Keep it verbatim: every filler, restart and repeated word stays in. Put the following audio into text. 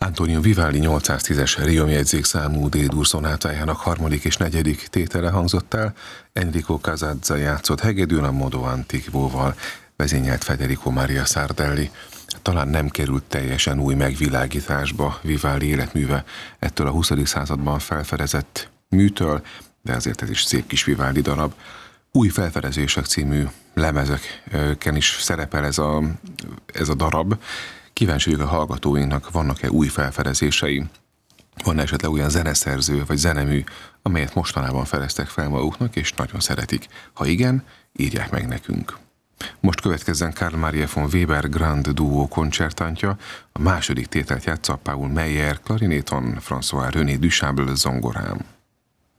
Antonio Vivaldi nyolcszáztízes Riom-jegyzékszámú D-dur szonátájának harmadik és negyedik tétele hangzott el. Enrico Casazza játszott hegedűn, a Modo Antiquóval vezényelt Federico Maria Sardelli. Talán nem került teljesen új megvilágításba Vivaldi életműve ettől a huszadik században felfedezett műtől, de azért ez is szép kis Vivaldi darab. Új felfedezések című lemezeken is szerepel ez a, ez a darab. Kíváncsi vagyok a hallgatóinknak, vannak-e új felfedezései? Van esetleg olyan zeneszerző vagy zenemű, amelyet mostanában fedeztek fel maguknak, és nagyon szeretik? Ha igen, írják meg nekünk. Most következzen Carl Maria von Weber Grand Duo koncertantja. A második tételt játsza Paul Meyer klarinéton, François René Duchable zongorán.